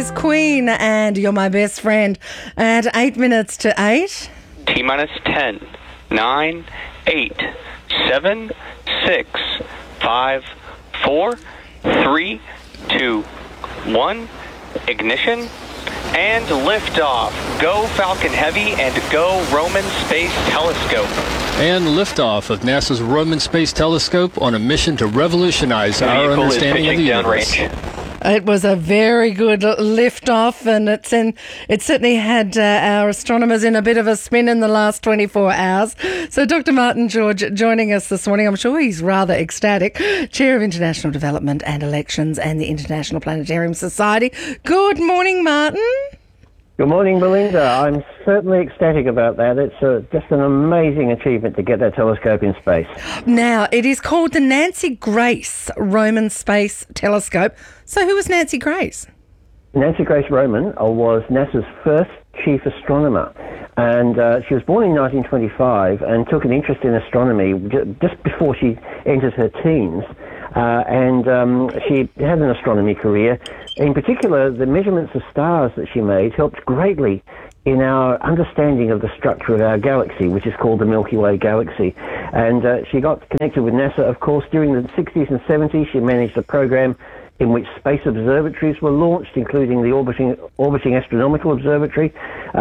is Queen, and you're my best friend. At 8 minutes to 8. T-minus 10, 9, 8, 7, 6, 5, 4, 3, 2, 1. Ignition and liftoff. Go Falcon Heavy and go Roman Space Telescope. And liftoff of NASA's Roman Space Telescope on a mission to revolutionize our understanding of the universe. It was a very good lift-off, and it certainly had our astronomers in a bit of a spin in the last 24 hours. So Dr. Martin George joining us this morning. I'm sure he's rather ecstatic. Chair of International Development and Elections and the International Planetarium Society. Good morning, Martin. Good morning, Belinda. I'm certainly ecstatic about that. It's just an amazing achievement to get that telescope in space. Now, it is called the Nancy Grace Roman Space Telescope. So who was Nancy Grace? Nancy Grace Roman was NASA's first chief astronomer. And she was born in 1925 and took an interest in astronomy just before she entered her teens. She had an astronomy career. In particular, the measurements of stars that she made helped greatly in our understanding of the structure of our galaxy, which is called the Milky Way galaxy. And she got connected with NASA, of course, during the 60s and 70s. She managed a program in which space observatories were launched, including the Orbiting Astronomical Observatory.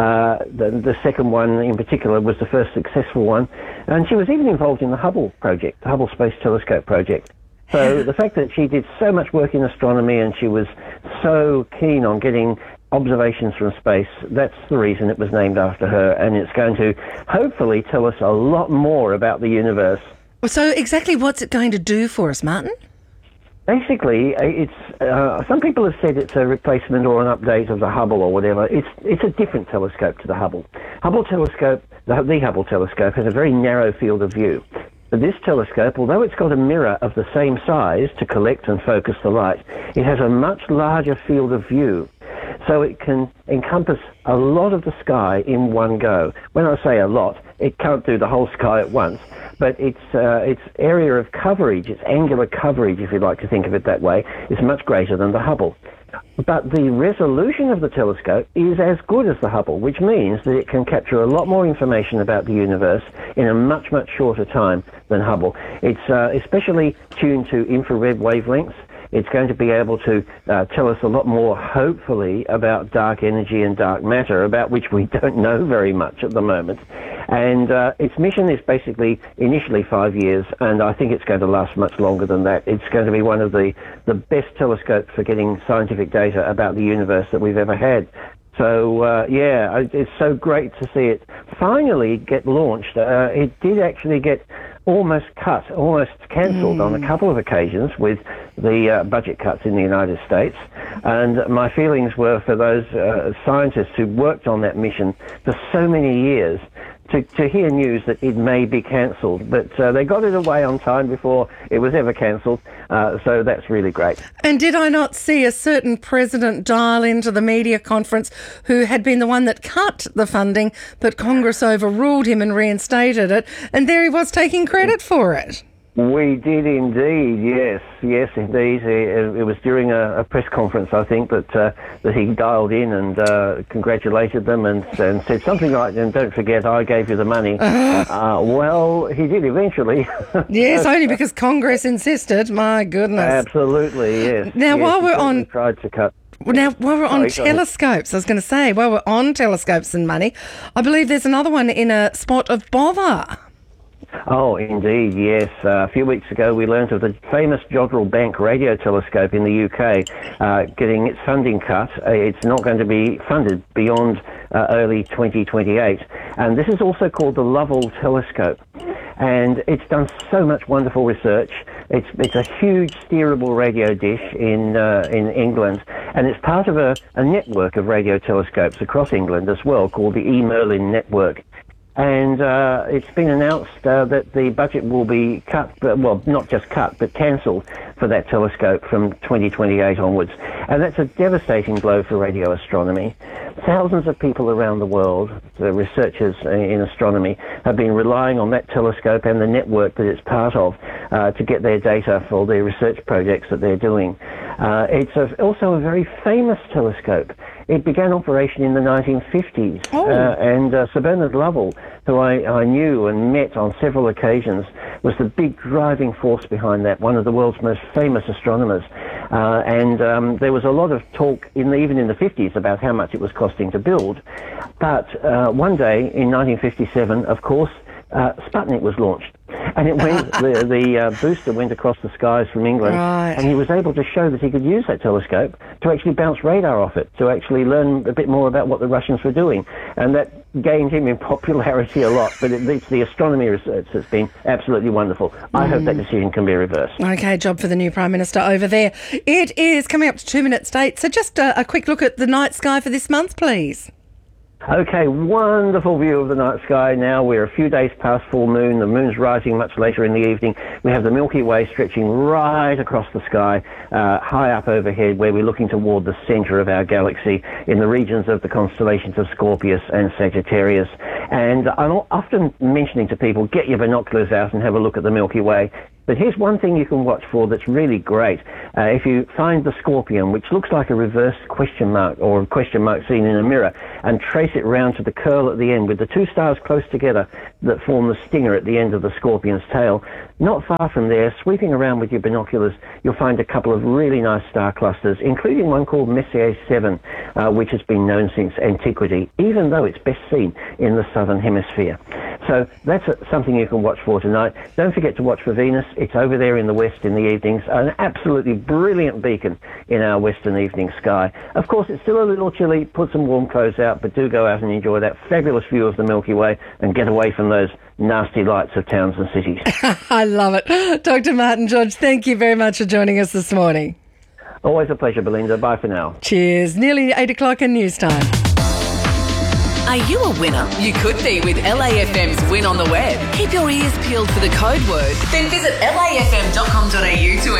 The second one in particular was the first successful one. And she was even involved in the Hubble project, the Hubble Space Telescope project. So the fact that she did so much work in astronomy and she was so keen on getting observations from space, that's the reason it was named after her. And it's going to hopefully tell us a lot more about the universe. So exactly what's it going to do for us, Martin? Basically, it's some people have said it's a replacement or an update of the Hubble or whatever. It's a different telescope to the Hubble. The Hubble telescope has a very narrow field of view. But this telescope, although it's got a mirror of the same size to collect and focus the light, it has a much larger field of view. So it can encompass a lot of the sky in one go. When I say a lot, it can't do the whole sky at once, but its area of coverage, its angular coverage, if you'd like to think of it that way, is much greater than the Hubble. But the resolution of the telescope is as good as the Hubble, which means that it can capture a lot more information about the universe in a much, much shorter time than Hubble. It's especially tuned to infrared wavelengths. It's going to be able to tell us a lot more, hopefully, about dark energy and dark matter, about which we don't know very much at the moment. And its mission is basically initially 5 years, and I think it's going to last much longer than that. It's going to be one of the best telescopes for getting scientific data about the universe that we've ever had. So, it's so great to see it finally get launched. It did actually get almost cancelled on a couple of occasions with the budget cuts in the United States. And my feelings were for those scientists who worked on that mission for so many years to hear news that it may be cancelled. But they got it away on time before it was ever cancelled. So that's really great. And did I not see a certain president dial into the media conference who had been the one that cut the funding, but Congress overruled him and reinstated it, and there he was taking credit for it? We did indeed, yes, indeed. It was during a press conference, I think, that he dialed in and congratulated them and said something like, "And don't forget, I gave you the money." Well, he did eventually. Yes, only because Congress insisted. My goodness. Absolutely, yes. Now, yes, while we're on, tried to cut. Now, while we're on telescopes, I was going to say, while we're on telescopes and money, I believe there's another one in a spot of bother. Oh, indeed, yes. A few weeks ago, we learned of the famous Jodrell Bank radio telescope in the UK getting its funding cut. It's not going to be funded beyond early 2028. And this is also called the Lovell Telescope. And it's done so much wonderful research. It's a huge steerable radio dish in England, and it's part of a network of radio telescopes across England as well called the E-Merlin Network. And it's been announced that the budget will be cut, well, not just cut, but cancelled for that telescope from 2028 onwards. And that's a devastating blow for radio astronomy. Thousands of people around the world, the researchers in astronomy, have been relying on that telescope and the network that it's part of to get their data for their research projects that they're doing. It's also a very famous telescope. It began operation in the 1950s, and Sir Bernard Lovell, who I knew and met on several occasions, was the big driving force behind that, one of the world's most famous astronomers. And there was a lot of talk, even in the 50s, about how much it was costing to build. But one day in 1957, of course, Sputnik was launched. And it went, the booster went across the skies from England, and he was able to show that he could use that telescope to actually bounce radar off it, to actually learn a bit more about what the Russians were doing. And that gained him in popularity a lot, but it's the astronomy research that's been absolutely wonderful. I hope that decision can be reversed. Okay, job for the new Prime Minister over there. It is coming up to 2 minutes to 8, so just a quick look at the night sky for this month, please. Okay, wonderful view of the night sky now. We're a few days past full moon. The moon's rising much later in the evening. We have the Milky Way stretching right across the sky, high up overhead, where we're looking toward the centre of our galaxy in the regions of the constellations of Scorpius and Sagittarius. And I'm often mentioning to people, get your binoculars out and have a look at the Milky Way. But here's one thing you can watch for that's really great. If you find the Scorpion, which looks like a reversed question mark or a question mark seen in a mirror, and trace it round to the curl at the end with the two stars close together that form the stinger at the end of the Scorpion's tail, not far from there, sweeping around with your binoculars, you'll find a couple of really nice star clusters, including one called Messier 7, which has been known since antiquity, even though it's best seen in the southern hemisphere. So that's something you can watch for tonight. Don't forget to watch for Venus. It's over there in the west in the evenings, an absolutely brilliant beacon in our western evening sky. Of course, it's still a little chilly. Put some warm clothes out, but do go out and enjoy that fabulous view of the Milky Way and get away from those nasty lights of towns and cities. I love it. Dr. Martin George, thank you very much for joining us this morning. Always a pleasure, Belinda. Bye for now. Cheers. Nearly 8 o'clock in news time. Are you a winner? You could be with LAFM's Win on the Web. Keep your ears peeled for the code word. Then visit lafm.com.au to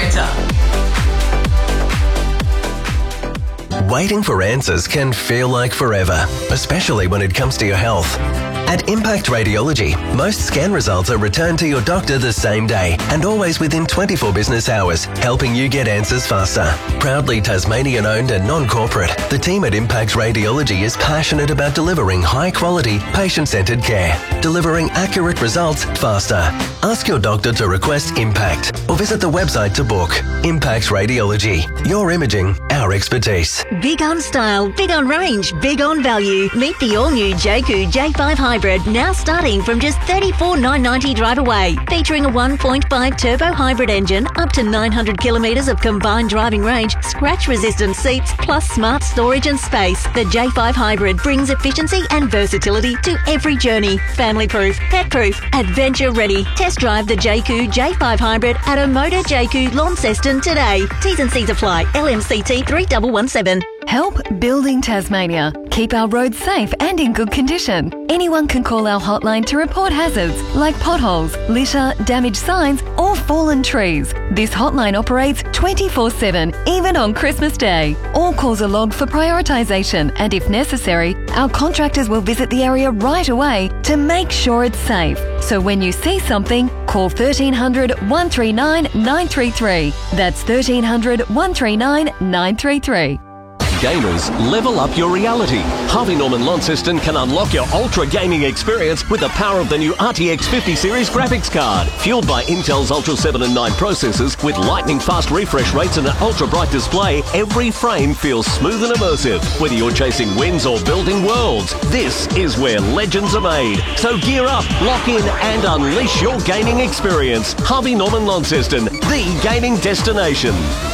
enter. Waiting for answers can feel like forever, especially when it comes to your health. At Impact Radiology, most scan results are returned to your doctor the same day and always within 24 business hours, helping you get answers faster. Proudly Tasmanian-owned and non-corporate, the team at Impact Radiology is passionate about delivering high-quality, patient-centred care, delivering accurate results faster. Ask your doctor to request Impact or visit the website to book. Impact Radiology, your imaging, our expertise. Big on style, big on range, big on value. Meet the all-new Jayco J5 Hybrid, now starting from just $34,990 drive away. Featuring a 1.5 turbo hybrid engine, up to 900 kilometres of combined driving range, scratch-resistant seats, plus smart storage and space. The J5 Hybrid brings efficiency and versatility to every journey. Family-proof, pet-proof, adventure-ready. Test drive the Jayco J5 Hybrid at a Motor Jayco Launceston today. T's and C's apply. LMCT 3117. Help Building Tasmania. Keep our roads safe and in good condition. Anyone can call our hotline to report hazards like potholes, litter, damaged signs or fallen trees. This hotline operates 24/7, even on Christmas Day. All calls are logged for prioritisation, and if necessary, our contractors will visit the area right away to make sure it's safe. So when you see something, call 1300 139 933. That's 1300 139 933. Gamers, level up your reality. Harvey Norman Launceston can unlock your ultra gaming experience with the power of the new RTX 50 series graphics card. Fueled by Intel's Ultra 7 and 9 processors with lightning fast refresh rates and an ultra bright display, every frame feels smooth and immersive. Whether you're chasing wins or building worlds, this is where legends are made. So gear up, lock in and unleash your gaming experience. Harvey Norman Launceston, the gaming destination.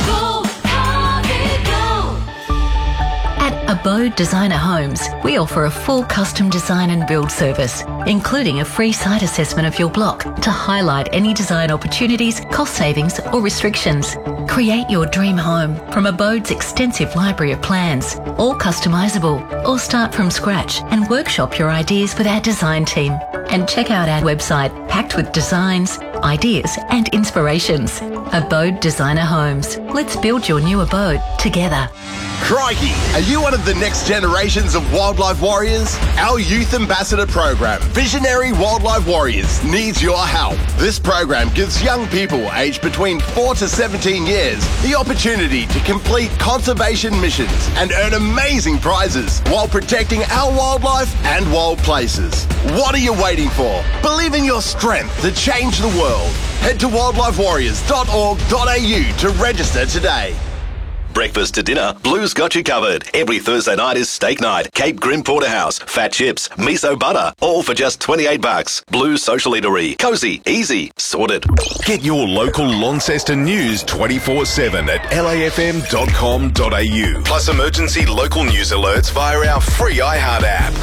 At Abode Designer Homes, we offer a full custom design and build service, including a free site assessment of your block to highlight any design opportunities, cost savings or restrictions. Create your dream home from Abode's extensive library of plans, all customisable, or start from scratch and workshop your ideas with our design team. And check out our website packed with designs, ideas and inspirations. Abode Designer Homes. Let's build your new abode together. Crikey! Are you one of the next generations of wildlife warriors? Our Youth Ambassador program, Visionary Wildlife Warriors, needs your help. This program gives young people aged between 4 to 17 years the opportunity to complete conservation missions and earn amazing prizes while protecting our wildlife and wild places. What are you waiting for? Believe in your strength to change the world. Head to wildlifewarriors.org.au to register today. Breakfast to dinner, Blue's got you covered. Every Thursday night is steak night. Cape Grim Porterhouse, fat chips, miso butter, all for just $28. Blue's Social Eatery. Cozy, easy, sorted. Get your local Launceston news 24/7 at lafm.com.au. Plus emergency local news alerts via our free iHeart app.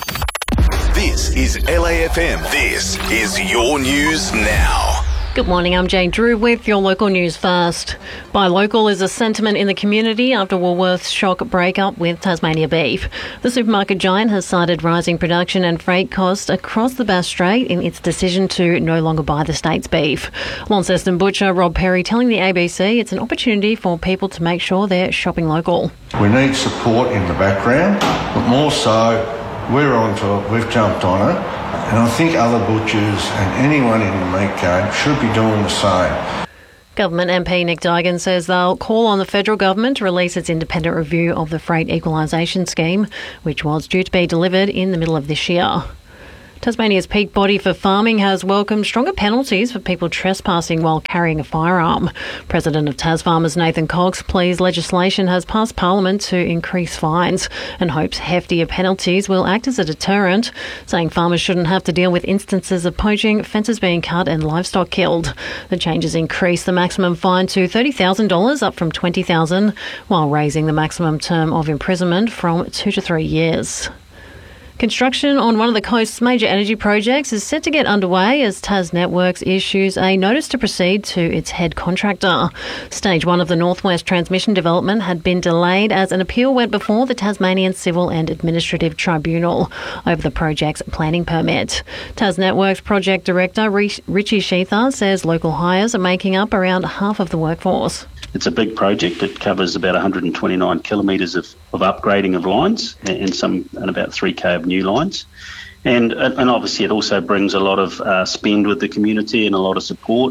This is LAFM. This is your news now. Good morning, I'm Jane Drew with your local news first. Buy local is a sentiment in the community after Woolworths' shock breakup with Tasmania Beef. The supermarket giant has cited rising production and freight costs across the Bass Strait in its decision to no longer buy the state's beef. Launceston butcher Rob Perry telling the ABC it's an opportunity for people to make sure they're shopping local. We need support in the background, but more so, we're onto it, we've jumped on it. And I think other butchers and anyone in the meat game should be doing the same. Government MP Nick Duigan says they'll call on the federal government to release its independent review of the freight equalisation scheme, which was due to be delivered in the middle of this year. Tasmania's peak body for farming has welcomed stronger penalties for people trespassing while carrying a firearm. President of TasFarmers Nathan Cox pleads legislation has passed Parliament to increase fines and hopes heftier penalties will act as a deterrent, saying farmers shouldn't have to deal with instances of poaching, fences being cut and livestock killed. The changes increase the maximum fine to $30,000 up from $20,000, while raising the maximum term of imprisonment from 2 to 3 years. Construction on one of the coast's major energy projects is set to get underway as Tas Networks issues a notice to proceed to its head contractor. Stage 1 of the Northwest Transmission development had been delayed as an appeal went before the Tasmanian Civil and Administrative Tribunal over the project's planning permit. Tas Networks project director Richie Sheethar says local hires are making up around half of the workforce. It's a big project. It covers about 129 kilometres of upgrading of lines and about 3k of new lines. And obviously it also brings a lot of spend with the community and a lot of support.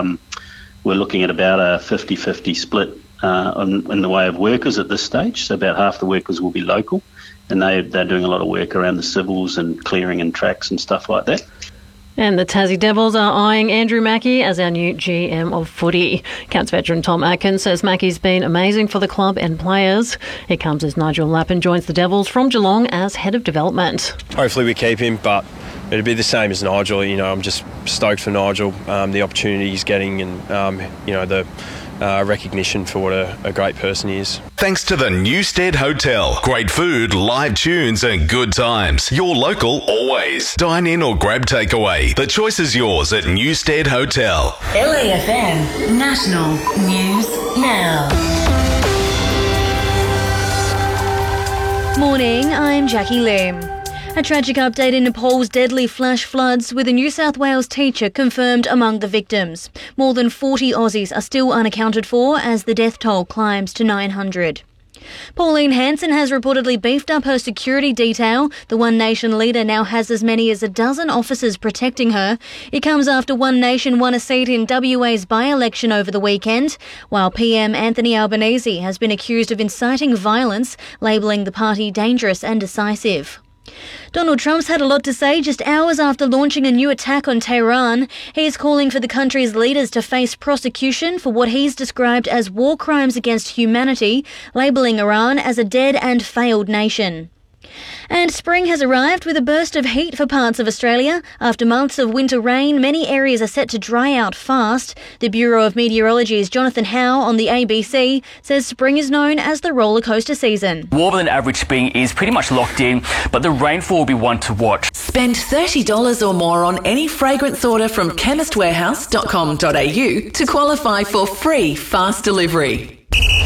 We're looking at about a 50-50 split in the way of workers at this stage. So about half the workers will be local, and they're doing a lot of work around the civils and clearing and tracks and stuff like that. And the Tassie Devils are eyeing Andrew Mackie as our new GM of footy. Cats veteran Tom Atkins says Mackie's been amazing for the club and players. It comes as Nigel Lappin joins the Devils from Geelong as head of development. Hopefully we keep him, but it'd be the same as Nigel. You know, I'm just stoked for Nigel, the opportunity he's getting and, the recognition for what a great person he is. Thanks to the Newstead Hotel. Great food, live tunes and good times. Your local always. Dine in or grab takeaway. The choice is yours at Newstead Hotel. LAFM National News Now. Morning, I'm Jackie Lim. A tragic update in Nepal's deadly flash floods, with a New South Wales teacher confirmed among the victims. More than 40 Aussies are still unaccounted for as the death toll climbs to 900. Pauline Hanson has reportedly beefed up her security detail. The One Nation leader now has as many as a dozen officers protecting her. It comes after One Nation won a seat in WA's by-election over the weekend, while PM Anthony Albanese has been accused of inciting violence, labelling the party dangerous and decisive. Donald Trump's had a lot to say just hours after launching a new attack on Tehran. He's calling for the country's leaders to face prosecution for what he's described as war crimes against humanity, labelling Iran as a dead and failed nation. And spring has arrived with a burst of heat for parts of Australia. After months of winter rain, many areas are set to dry out fast. The Bureau of Meteorology's Jonathan Howe on the ABC says spring is known as the roller coaster season. Warmer than average spring is pretty much locked in, but the rainfall will be one to watch. Spend $30 or more on any fragrance order from chemistwarehouse.com.au to qualify for free fast delivery.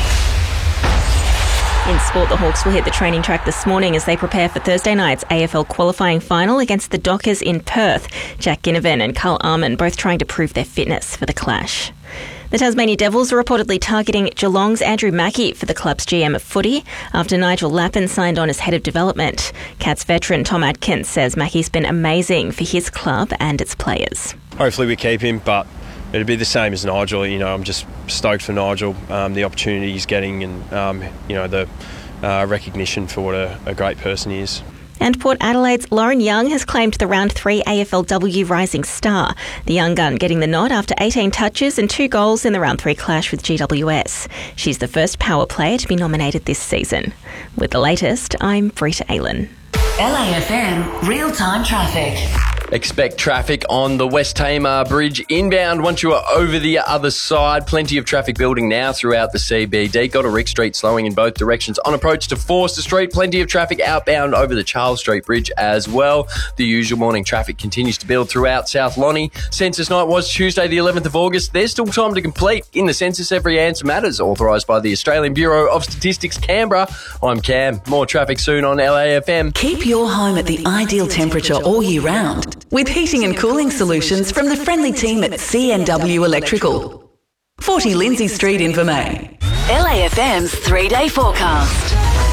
In sport, the Hawks will hit the training track this morning as they prepare for Thursday night's AFL qualifying final against the Dockers in Perth. Jack Ginnivan and Carl Arman both trying to prove their fitness for the clash. The Tasmania Devils are reportedly targeting Geelong's Andrew Mackie for the club's GM of footy after Nigel Lappin signed on as head of development. Cats veteran Tom Atkins says Mackie's been amazing for his club and its players. Hopefully we keep him, but it'd be the same as Nigel. You know, I'm just stoked for Nigel, the opportunity he's getting and, the recognition for what a great person he is. And Port Adelaide's Lauren Young has claimed the Round 3 AFLW Rising Star. The young gun getting the nod after 18 touches and 2 goals in the Round 3 clash with GWS. She's the first power player to be nominated this season. With the latest, I'm Brita Aylan. LAFM real-time traffic. Expect traffic on the West Tamar Bridge inbound once you are over the other side. Plenty of traffic building now throughout the CBD. Got to Rick Street slowing in both directions. On approach to Forster Street, plenty of traffic outbound over the Charles Street Bridge as well. The usual morning traffic continues to build throughout South Lonnie. Census night was Tuesday the 11th of August. There's still time to complete. In the census, every answer matters. Authorised by the Australian Bureau of Statistics, Canberra. I'm Cam. More traffic soon on LAFM. Keep your home at the ideal temperature all year round with heating and cooling solutions from the friendly team at CNW Electrical. 40 Lindsay Street, Invermay. LAFM's 3-day forecast.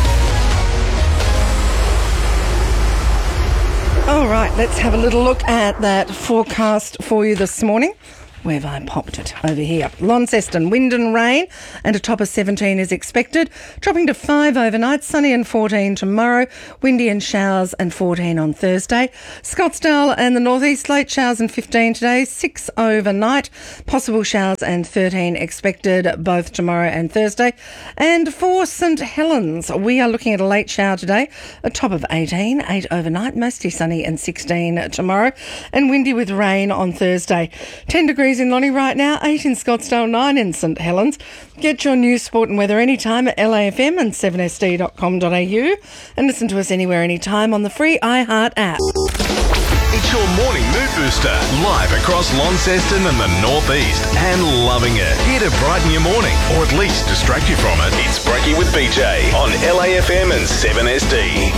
All right, let's have a little look at that forecast for you this morning. Where have I popped it? Over here. Launceston, wind and rain, and a top of 17 is expected. Dropping to 5 overnight, sunny and 14 tomorrow. Windy and showers and 14 on Thursday. Scottsdale and the northeast, late showers and 15 today. 6 overnight. Possible showers and 13 expected both tomorrow and Thursday. And for St Helens, we are looking at a late shower today. A top of 18, 8 overnight. Mostly sunny and 16 tomorrow. And windy with rain on Thursday. 10 degrees in Lonnie right now, 8 in Scottsdale, 9 in St Helens. Get your news, sport and weather anytime at LAFM and 7sd.com.au and listen to us anywhere anytime on the free iHeart app. It's your morning mood booster, live across Launceston and the northeast, and loving it. Here to brighten your morning, or at least distract you from it. It's Brekkie with BJ on LAFM and 7SD.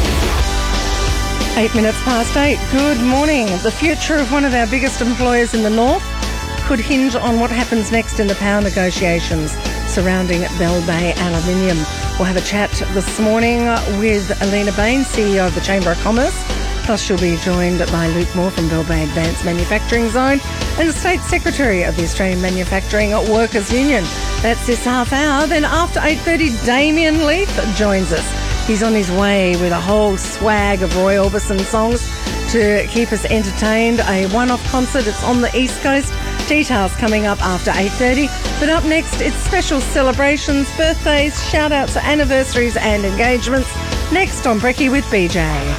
8 minutes past 8. Good morning. The future of one of our biggest employers in the north could hinge on what happens next in the power negotiations surrounding Bell Bay Aluminium. We'll have a chat this morning with Alina Bain, CEO of the Chamber of Commerce. Plus, she'll be joined by Luke Moore from Bell Bay Advanced Manufacturing Zone and the State Secretary of the Australian Manufacturing Workers Union. That's this half hour. Then after 8:30, Damien Leith joins us. He's on his way with a whole swag of Roy Orbison songs to keep us entertained. A one-off concert. It's on the East Coast. Details coming up after 8:30. But up next, it's special celebrations, birthdays, shout-outs, anniversaries and engagements. Next on Brekkie with BJ.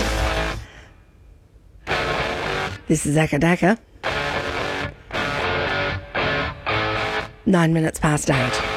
This is Akadaka. 9 minutes past 8.